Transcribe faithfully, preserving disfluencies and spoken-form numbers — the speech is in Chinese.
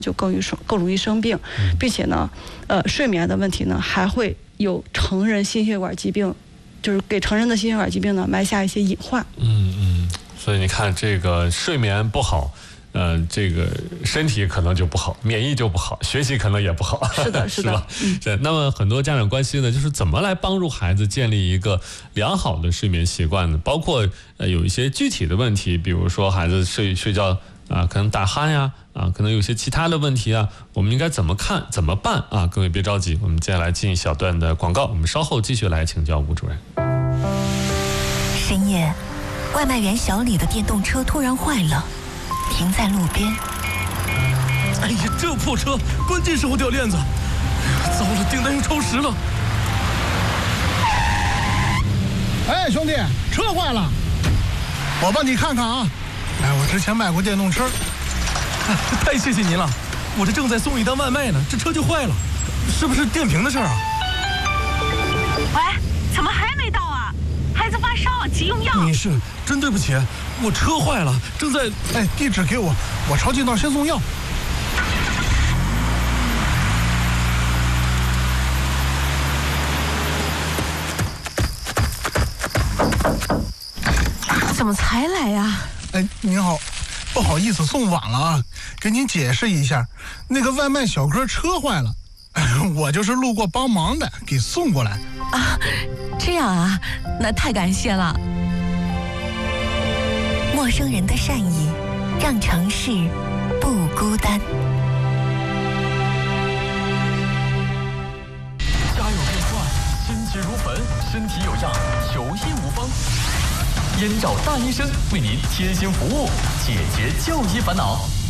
就更易生更容易生病，并且呢，呃，睡眠的问题呢，还会有成人心血管疾病，就是给成人的心血管疾病呢埋下一些隐患。 嗯嗯，所以你看，这个睡眠不好。呃，这个身体可能就不好，免疫就不好，学习可能也不好。 是的，是的， 是吧？嗯。是。那么很多家长关心的就是怎么来帮助孩子建立一个良好的睡眠习惯呢？包括呃有一些具体的问题，比如说孩子睡睡觉啊，可能打鼾呀，啊，可能有些其他的问题啊，我们应该怎么看，怎么办啊？各位别着急，我们接下来进一小段的广告，我们稍后继续来请教吴主任。 深夜，外卖员小李的电动车突然坏了。停在路边。 哎呀，这破车，关键时候掉链子，糟了，订单又超时了。 哎，兄弟，车坏了，我帮你看看啊。哎，我之前卖过电动车， 太谢谢您了。我这正在送一单外卖呢，这车就坏了，是不是电瓶的事儿啊？ 喂，怎么还没到啊？孩子发烧，急用药。 你是真对不起，我车坏了，正在…… 哎，地址给我，我抄近道先送药。 怎么才来呀？ 哎，您好，不好意思送晚了啊，给您解释一下，那个外卖小哥车坏了，我就是路过帮忙的，给送过来。 啊，这样啊，那太感谢了。陌生人的善意，让城市不孤单。 家有变幻，心急如焚，身体有恙，求医无方。燕赵大医生为您贴心服务，解决就医烦恼。